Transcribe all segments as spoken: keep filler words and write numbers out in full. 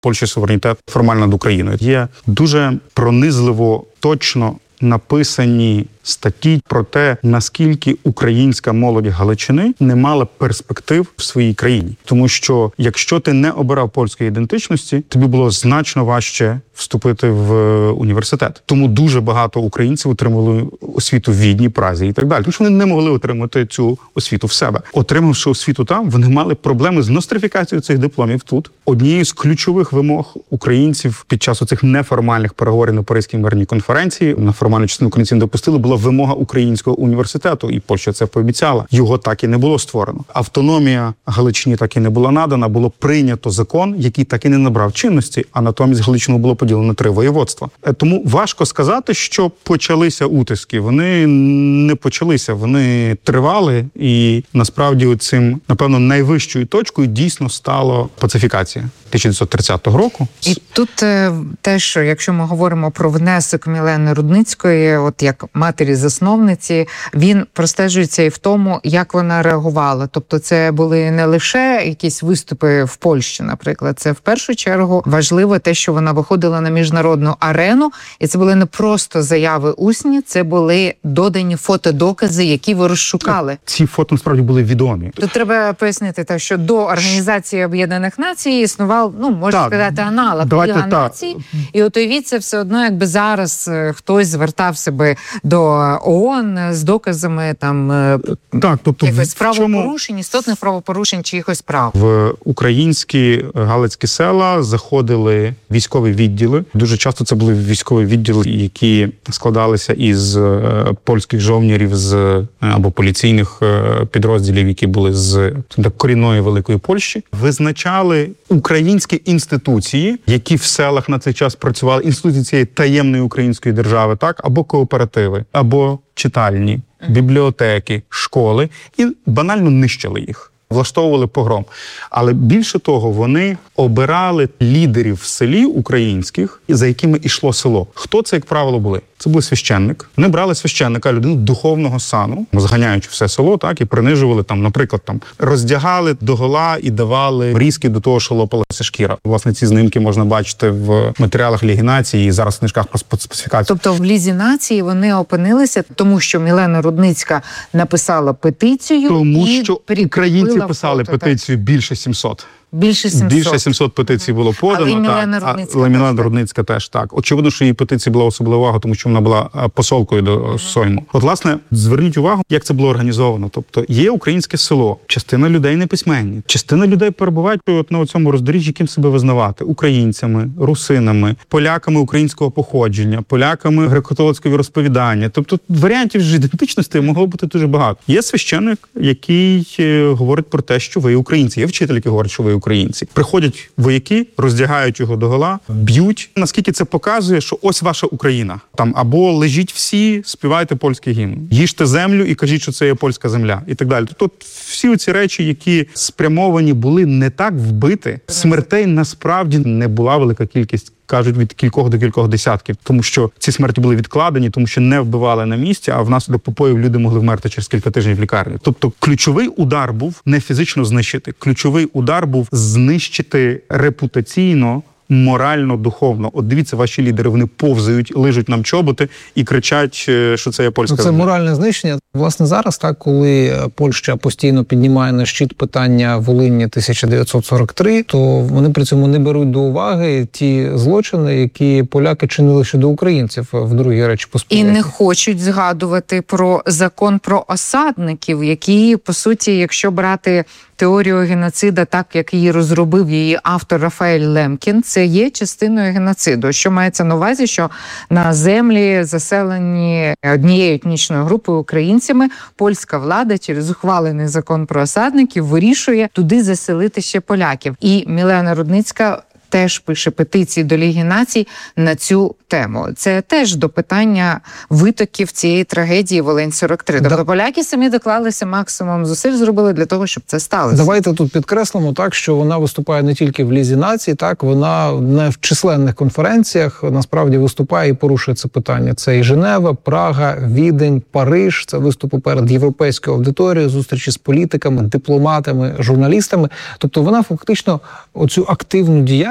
Польщі суверенітет формально над Україною. Є дуже пронизливо, точно написані статті про те, наскільки українська молодь Галичини не мала перспектив в своїй країні. Тому що якщо ти не обирав польської ідентичності, тобі було значно важче вступити в університет. Тому дуже багато українців отримали освіту в Відні, Празі і так далі. Тому що вони не могли отримати цю освіту в себе. Отримавши освіту там, вони мали проблеми з нострифікацією цих дипломів тут. Однією з ключових вимог українців під час оцих неформальних переговорів на Паризькій мирній конференції, на формальну частину українців не допустили, була вимога українського університету, і Польща це пообіцяла. Його так і не було створено. Автономія Галичині так і не була надана, було прийнято закон, який так і не набрав чинності, а натомість Галичину було поділено на три воєводства. Тому важко сказати, що почалися утиски. Вони не почалися, вони тривали, і насправді цим, напевно, найвищою точкою дійсно стала пацифікація тисяча дев'ятсот тридцятого року. І тут е, те, що якщо ми говоримо про внесок Мілени Рудницької, от як матері-засновниці, він простежується і в тому, як вона реагувала. Тобто це були не лише якісь виступи в Польщі, наприклад. Це в першу чергу важливо те, що вона виходила на міжнародну арену, і це були не просто заяви усні, це були додані фотодокази, які ви розшукали. Ці фото, насправді, були відомі. Тут треба пояснити те, що до Організації Об'єднаних Націй існував, ну, можна так сказати, аналог Ліга Націй. І от уявіть, це все одно, якби зараз хтось звертався би до ООН з доказами там так, тобто якось правопорушень, істотних правопорушень чи якихось прав. В українські галицькі села заходили військові відділи. Дуже часто це були військові відділи, які складалися із польських жовнірів з або поліційних підрозділів, які були з корінної Великої Польщі. Визначали українські інституції, які в селах на цей час працювали, інституції цієї таємної української держави, так, або кооперативи, або читальні, бібліотеки, школи, і банально нищили їх. Влаштовували погром. Але більше того, вони обирали лідерів в селі українських, за якими йшло село. Хто це, як правило, були? Це був священник. Вони брали священника, людину духовного сану, зганяючи все село, так, і принижували там, наприклад, там роздягали догола і давали різки до того, що лопалася шкіра. Власне, ці знімки можна бачити в матеріалах Ліги Нації і зараз в книжках про специфікацію. Тобто в Лізі Нації вони опинилися, тому що Мілена Рудницька написала петицію, тому і що українці писали фото, петицію так? більше сімсот. Більше сімсот. Більше сімсот петицій було подано. Але і Мілена Рудницька. Але Мілена Рудницька теж так. Очевидно, що її петиція була особлива увага, тому що вона була посолкою до uh-huh. Сойму. От, власне, зверніть увагу, як це було організовано. Тобто є українське село, частина людей не письменні, частина людей перебувають от на цьому роздоріжжі, яким себе визнавати. Українцями, русинами, поляками українського походження, поляками греко-католицького розповідання. Тобто варіантів ж ідентичності могло бути дуже багато. Є священник, який говорить про те, що ви українці. Є вчитель, який говорить, що ви українці. Приходять вояки, роздягають його догола, б'ють. Наскільки це показує, що ось ваша Україна. Там або лежіть всі, співайте польський гімн. Їжте землю і кажіть, що це є польська земля. І так далі. Тобто всі ці речі, які спрямовані були не так вбити, смертей насправді не була велика кількість. Кажуть, від кількох до кількох десятків, тому що ці смерті були відкладені, тому що не вбивали на місці, а внаслідок попоїв люди могли вмерти через кілька тижнів в лікарні. Тобто ключовий удар був не фізично знищити, ключовий удар був знищити репутаційно, морально, духовно. От дивіться, ваші лідери, вони повзають, лижуть нам чоботи і кричать, що це є польська земля. Це моральне знищення. Власне, зараз, так, коли Польща постійно піднімає на щит питання Волині тисяча дев'ятсот сорок три, то вони при цьому не беруть до уваги ті злочини, які поляки чинили щодо українців в Другій Речі Посполитій. І не хочуть згадувати про закон про осадників, які, по суті, якщо брати теорію геноцида, так як її розробив її автор Рафаель Лемкін, це є частиною геноциду. Що мається на увазі, що на землі, заселені однією етнічною групою українцями, польська влада через ухвалений закон про осадників вирішує туди заселити ще поляків. І Мілена Рудницька теж пише петиції до Ліги Націй на цю тему. Це теж до питання витоків цієї трагедії Волинь сорок три. Тобто да. поляки самі доклалися максимум зусиль, зробили для того, щоб це сталося. Давайте тут підкреслимо так, що вона виступає не тільки в Лізі Націй, так, вона не в численних конференціях насправді виступає і порушує це питання. Це і Женева, Прага, Відень, Париж, це виступи перед європейською аудиторією, зустрічі з політиками, дипломатами, журналістами. Тобто вона фактично оцю активну діяльність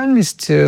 діяльність